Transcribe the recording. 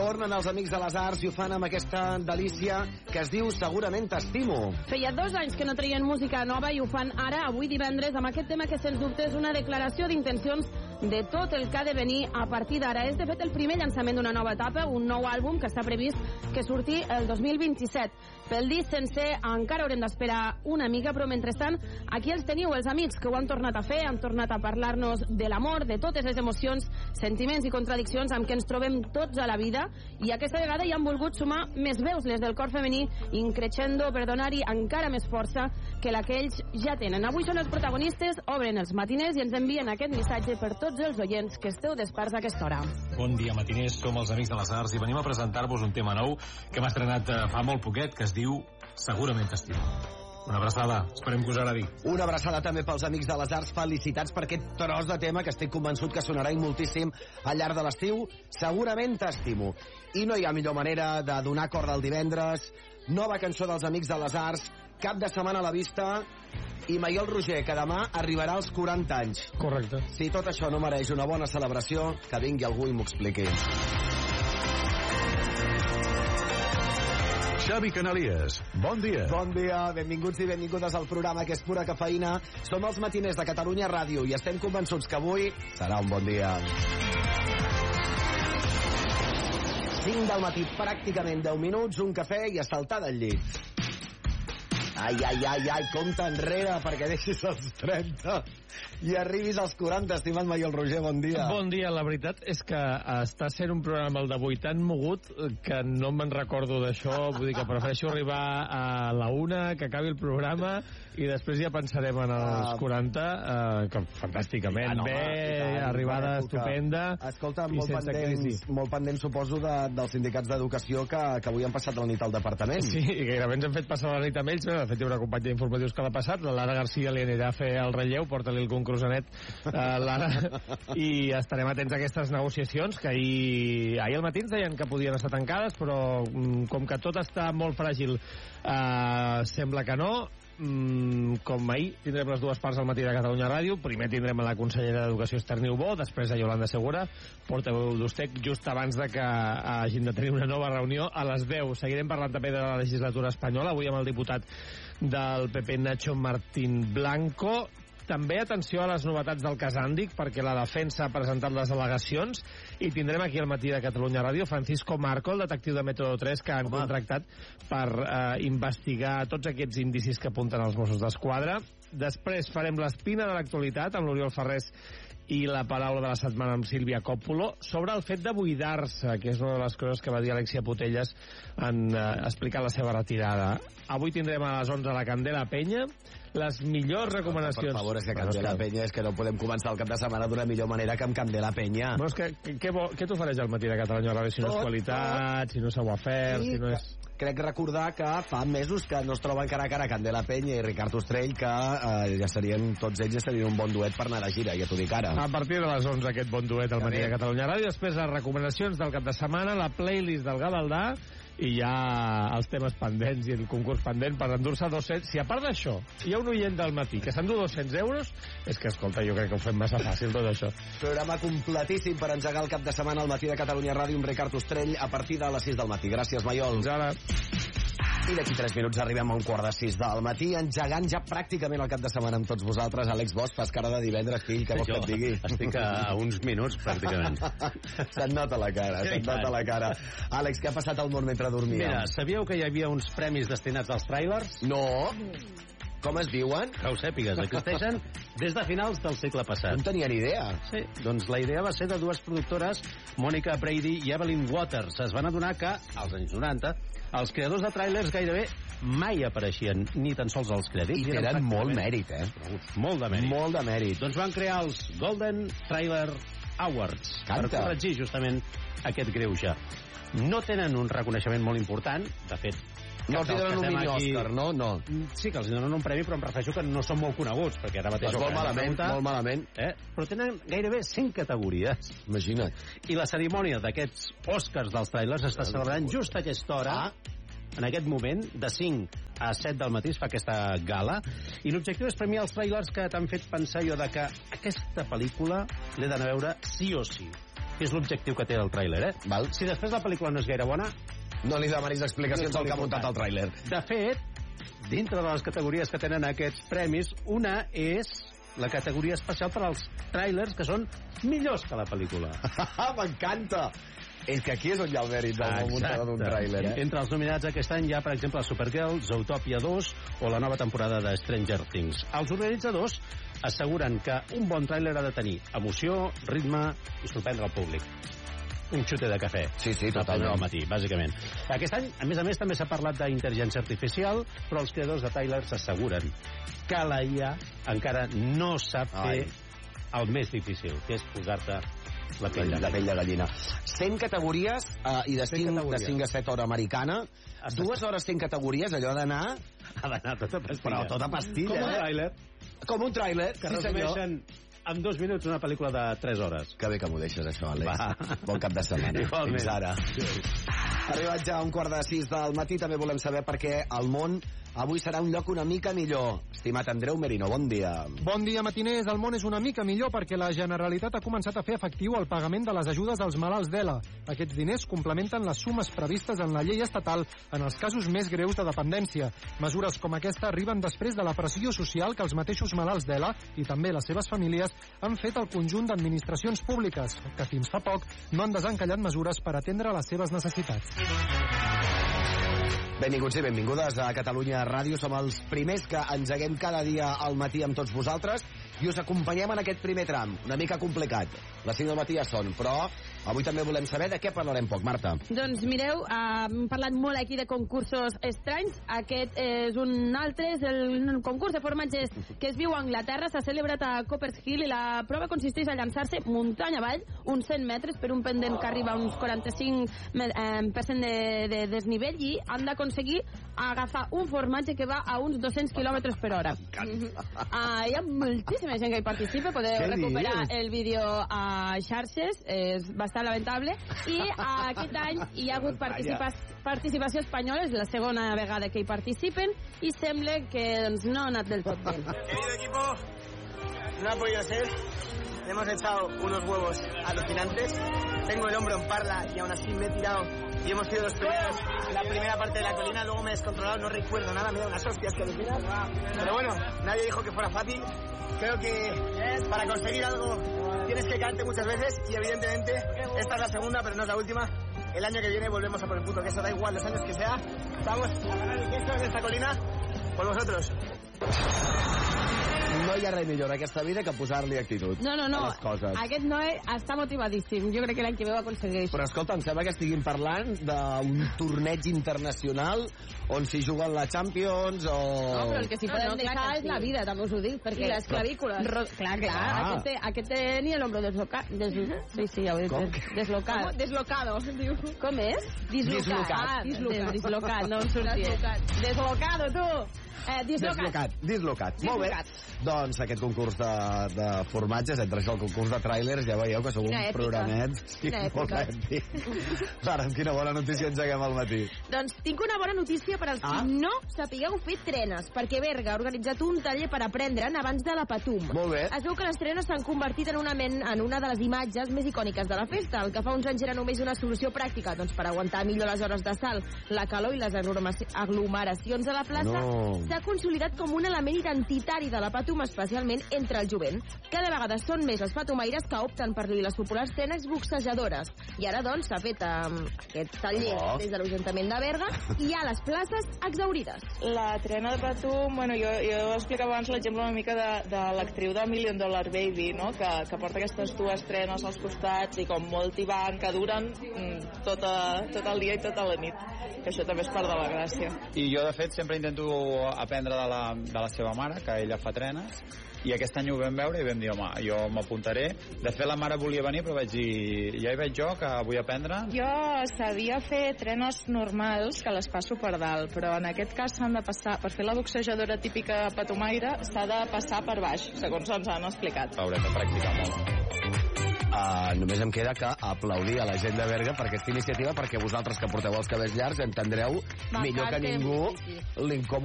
Tornen els Amics de les Arts i ho fan amb aquesta delícia que es diu Segurament t'estimo. Feia 2 anys que no treien música nova i ho fan ara, avui divendres, amb aquest tema que sens dubte és una declaració d'intencions de tot el que ha de venir a partir d'ara. És, de fet, el primer llançament d'una nova etapa, un nou àlbum que està previst que surti el 2027. Pel disc sencer encara haurem d'esperar una mica, però mentrestant aquí els teniu, els amics que ho han tornat a fer, han tornat a parlar-nos de l'amor, de totes les emocions, sentiments i contradiccions amb què ens trobem tots a la vida, i aquesta vegada hi han volgut sumar més veus, les del cor femení, increixendo per donar-hi encara més força que la que ells ja tenen. Avui són els protagonistes, obren els matiners i ens envien aquest missatge per tots els oients que esteu desperts a aquesta hora. Bon dia, matiners, som els Amics de les Arts i venim a presentar-vos un tema nou que hem estrenat fa molt poquet, que es diu Segurament t'estimo. Una abraçada, esperem que us agradi. Una abraçada també pels Amics de les Arts, felicitats per aquest tros de tema que estic convençut que sonarà moltíssim al llarg de l'estiu. Segurament t'estimo. I no hi ha millor manera de donar corda el divendres. Nova cançó dels Amics de les Arts, cap de setmana a la vista, i Maiol Roger, que demà arribarà als 40 anys. Correcte. Si tot això no mereix una bona celebració, que vingui algú i m'ho expliqui. Xavi Canalies, bon dia. Bon dia, benvinguts i benvingudes al programa que és pura cafeïna. Som els matiners de Catalunya Ràdio i estem convençuts que avui serà un bon dia. 5 del matí, pràcticament 10 minuts, un cafè i a saltar del llit. Ai, compta enrere perquè deixis els 30 i arribis als 40, estimat Maiol Roger, bon dia. Bon dia, la veritat és que està sent un programa el d'avui tan mogut que no me'n recordo d'això, vull dir que prefereixo arribar a la 1, que acabi el programa i després ja pensarem en els 40, que fantàsticament bé, arribada estupenda. Escolta, molt pendent suposo dels sindicats d'educació que avui han passat la nit al departament. Sí, gairebé ens han fet passar la nit amb ells. De fet, hi haurà companya d'informatius que l'ha passat, la Lara Garcia li anirà a fer el relleu, porta-li el concrusanet, Lara, i estarem atents a aquestes negociacions que ahir al matí ens deien que podien estar tancades, però com que tot està molt fràgil, sembla que no. Com ahir tindrem les dues parts al matí de Catalunya Ràdio. Primer tindrem a la consellera d'Educació Esther Niubó, després a Yolanda Segura, portaveu d'Ustec, just abans de que hagin de tenir una nova reunió a les 10. Seguirem parlant també de la legislatura espanyola, avui amb el diputat del PP Nacho Martín Blanco. També atenció a les novetats del cas Àndic, perquè la defensa ha presentat les al·legacions i tindrem aquí al matí de Catalunya Ràdio Francisco Marco, el detectiu de Método 3, que han contractat per investigar tots aquests indicis que apunten als Mossos d'Esquadra. Després farem l'espina de l'actualitat amb l'Oriol Ferrés i la paraula de la setmana amb Sílvia Còpolo sobre el fet de buidar-se, que és una de les coses que va dir Alexia Putelles en explicar la seva retirada. Avui tindrem a les 11 la Candela Penya, les millors recomanacions... Per favor, és que Candela Penya, és que no podem començar el cap de setmana d'una millor manera que amb Candela Penya. Però és que què t'ofereix al matí de Catalunya Ràdio si no és qualitat, si no és savoir-faire, si no és... Crec recordar que fa mesos que no es troben cara a cara Candela Penya i Ricard Ostrell, que ja serien, tots ells ja serien un bon duet per anar de gira, ja t'ho dic ara. A partir de les 11 aquest bon duet al matí de Catalunya Ràdio, després les recomanacions del cap de setmana, la playlist del Gavaldà i ja els temes pendents i el concurs pendent per endur-se 200. Si a part d'això hi ha un oient del matí que s'endú 200 euros, és que, escolta, jo crec que ho fem massa fàcil tot això. Programa completíssim per engegar el cap de setmana al matí de Catalunya Ràdio amb Ricard Ostrell a partir de les 6 del matí. Gràcies, Maiol. Fins ara. I d'aquí 3 minuts arribem a un quart de 6 del matí, engegant ja pràcticament el cap de setmana amb tots vosaltres. Àlex Bosch, fas cara de divendres, fill, que vols que et digui? Estic a uns minuts, pràcticament. Se't nota la cara, nota la cara. Àlex, què ha passat al món mentre dormíem? Mira, sabíeu que hi havia uns premis destinats als tràilers? No. Com es diuen? Que ho sàpigues, existeixen des de finals del segle passat. No en tenia ni idea. Sí, doncs la idea va ser de dues productores, Monica Brady i Evelyn Waters. Es van adonar que, als anys 90, els creadors de tràilers gairebé mai apareixien ni tan sols als crèdits. I tenen molt mèrit, Molt de mèrit. Molt de mèrit. Doncs van crear els Golden Trailer Awards per corregir justament aquest greuge. No tenen un reconeixement molt important, de fet... No els donen un mini Òscar, no? No. Sí que els donen un premi, però em refereixo que no són molt coneguts, perquè ara mateix... Molt malament. Però tenen gairebé 100 categories. Imagina't. I la cerimònia d'aquests Òscars dels trailers està celebrant just a aquesta hora, en aquest moment, de 5 a 7 del matí es fa aquesta gala, i l'objectiu és premiar els trailers que t'han fet pensar jo de que aquesta pel·lícula l'he d'anar a veure sí o sí. que és l'objectiu que té el tràiler, Val. Si després la pel·lícula no és gaire bona... No li demanis explicacions al que ha muntat el tràiler. De fet, dintre de les categories que tenen aquests premis, una és la categoria especial per als tràilers que són millors que la pel·lícula. M'encanta! És que aquí és on hi ha el mèrit del muntador d'un tràiler, Entre els nominats aquest any hi ha, per exemple, Supergirl, Zootopia 2 o la nova temporada de Stranger Things. Els organitzadors asseguren que un bon tràiler ha de tenir emoció, ritme i sorprendre el públic. Un xute de cafè. Sí, totalment. Al matí, bàsicament. Aquest any, a més, també s'ha parlat d'intel·ligència artificial, però els creadors de trailers asseguren que la IA encara no sap fer el més difícil, que és posar-te la pell de gallina. 100 categories i de 5 a 7 hora americana. 2 hores 100 categories, allò d'anar... Ha d'anar tota pastilla. Però tota pastilla, Com un tràiler. Com un tràiler, que resumeixen en 2 minuts una pel·lícula de 3 hores. Que bé que m'ho deixes, això, Àlex. Bon cap de setmana. Igualment. Fins ara. Arribat ja a 5:45 del matí, també volem saber per què el món avui serà un lloc una mica millor. Estimat Andreu Merino, bon dia. Bon dia, matiners. El món és una mica millor perquè la Generalitat ha començat a fer efectiu el pagament de les ajudes als malalts d'ELA. Aquests diners complementen les sumes previstes en la llei estatal en els casos més greus de dependència. Mesures com aquesta arriben després de la pressió social que els mateixos malalts d'ELA i també les seves famílies han fet al conjunt d'administracions públiques, que fins fa poc no han desencallat mesures per atendre les seves necessitats. Benvinguts i benvingudes a Catalunya Ràdio. Som els primers que engeguem cada dia al matí amb tots vosaltres i us acompanyem en aquest primer tram. Una mica complicat. Les 5 del matí ja són, però avui també volem saber de què parlarem poc. Marta. Doncs mireu, hem parlat molt aquí de concursos estranys. Aquest és un altre, és el concurs de formatges que es viu a Anglaterra. S'ha celebrat a Coppers Hill i la prova consisteix a llançar-se muntanya avall, uns 100 metres per un pendent que arriba a uns 45% de desnivell i han d'aconseguir agafar un formatge que va a uns 200 km per hora. Hi ha moltíssima gent que hi participa. Podeu recuperar el vídeo a xarxes, és bastant lamentable, i aquest any hi ha hagut participació espanyola, és la segona vegada que hi participen i sembla que doncs, no ha anat del tot bé. Querido equipo, no ha podido ser. Le hemos echado unos huevos alucinantes. Tengo el hombro en parla y aún así me he tirado y hemos sido los primeros en la primera parte de la colina. Luego me he descontrolado, no recuerdo nada, me he dado unas hostias que alucinan. Pero bueno, nadie dijo que fuera fácil. Creo que para conseguir algo tienes que caerte muchas veces y evidentemente esta es la segunda, pero no es la última. El año que viene volvemos a por el puto queso, da igual los años que sea. Vamos a ganar el queso en esta colina por vosotros. No hi ha res millor en aquesta vida que posar-li actitud No. a les coses. Aquest noi està motivadíssim. Jo crec que l'any que ve ho aconsegueix. Però escolta, em sembla que estiguin parlant d'un torneig internacional on s'hi juguen la Champions o... No, però el que sí podem deixar és la vida, també us ho dic, perquè... I les clavícules. Clar. Aquest tenia el hombro deslocat. Sí, ja ho he dit. Deslocat. Deslocado, diu. Com és? Dislocat. Dislocat, no em sortia. Deslocado, tu! Dislocat. Molt bé. Doncs aquest concurs de formatges, entre això el concurs de tràilers, ja veieu que som un programet. Sí, molt èpic. Ara, amb quina bona notícia engeguem al matí. Doncs tinc una bona notícia per als qui no sapigueu fer trenes, perquè Berga ha organitzat un taller per aprendre'n abans de la Patum. Molt bé. Es veu que les trenes s'han convertit en una de les imatges més icòniques de la festa. El que fa uns anys era només una solució pràctica doncs, per aguantar millor les hores de salt, la calor i les aglomeracions a la plaça. S'ha consolidat com un element identitari de la Patum, especialment entre el jovent. Cada vegada són més els patumaires que opten per dir les populars trenes boxejadores. I ara, doncs, s'ha fet aquest taller des de l'Ajuntament de Berga i hi ha les places exhaurides. La trena de Patum, bueno, jo explicava abans l'exemple una mica de l'actriu de $1 Million Baby, no? que porta aquestes dues trenes als costats i com molt hi van, que duren tot el dia i tota la nit. Que això també és part de la gràcia. I jo, de fet, sempre intento aprendre de la seva mare, que ella fa trenes, i aquest any ho vam veure i vam dir, home, jo m'apuntaré. De fet, la mare volia venir, però vaig dir, ja hi veig jo, que vull aprendre. Jo sabia fer trenes normals, que les passo per dalt, però en aquest cas s'han de passar, per fer la boxejadora típica patumaire, s'ha de passar per baix, segons ens han explicat. Haurem de practicar molt. Només em queda que aplaudir a la gent de Berga per aquesta iniciativa, perquè vosaltres que porteu els cabells llargs entendreu millor que ningú l'incòmode